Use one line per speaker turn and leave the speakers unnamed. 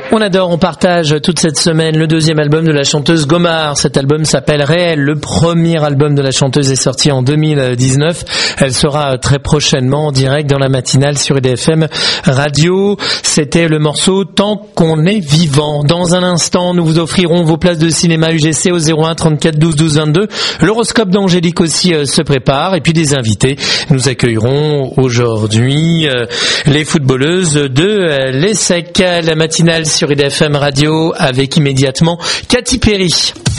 On adore, on partage toute cette semaine le deuxième album de la chanteuse Gomard. Cet album s'appelle Réel. Le premier album de la chanteuse est sorti en 2019. Elle sera très prochainement en direct dans la matinale sur IDFM Radio. C'était le morceau Tant qu'on est vivant. Dans un instant, nous vous offrirons vos places de cinéma UGC au 01 34 12 12 22. L'horoscope d'Angélique aussi se prépare. Et puis des invités. Nous accueillerons aujourd'hui les footballeuses de l'ESSEC. La matinale sur IDFM Radio avec immédiatement Katy Perry.